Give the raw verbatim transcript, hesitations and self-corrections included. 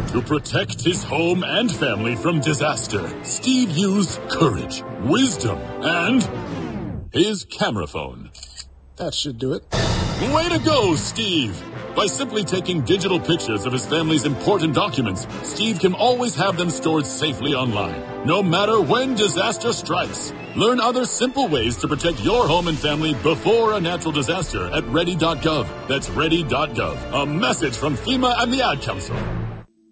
To protect his home and family from disaster, Steve used courage, wisdom, and his camera phone. That should do it. Way to go, Steve! By simply taking digital pictures of his family's important documents, Steve can always have them stored safely online, no matter when disaster strikes. Learn other simple ways to protect your home and family before a natural disaster at ready dot gov. That's ready dot gov. A message from FEMA and the Ad Council.